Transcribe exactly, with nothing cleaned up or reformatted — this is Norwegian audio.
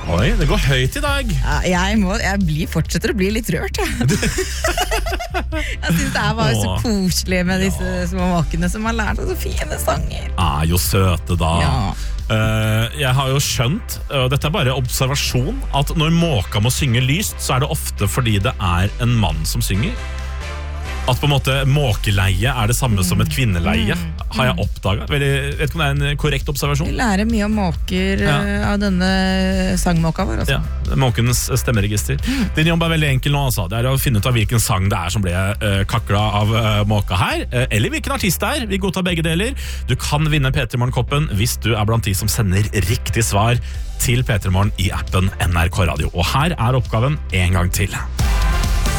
Oi, det går høyt i dag. Ja, jeg, må, jeg blir, fortsetter å bli litt rørt. Ja. Jeg synes det er bare så Åh. koselig med disse små måkene som har lært så fine sanger. Er jo søte da. Ja. Uh, jeg har jo skjønt, og dette er bare observasjon, at når måka må synge lyst, så er det ofte fordi det er en mann som synger. At på en måte måkeleie er det samme mm. som et kvinneleie, mm. har jeg oppdaget. Vet ikke om det er en korrekt observasjon? Vi lærer mye om måker ja. av denne sangmåka vår. Altså. Ja, måkens stemmeregister. Mm. Din jobb er veldig enkel nå, altså. Det er å finne ut av hvilken sang det er som ble uh, kakla av uh, måka her, uh, eller hvilken artist det er. Vi godtar begge deler. Du kan vinne P tre Morgen-koppen hvis du er blant de som sender riktig svar til P tre Morgen i appen N R K Radio. Og her er oppgaven en gang til.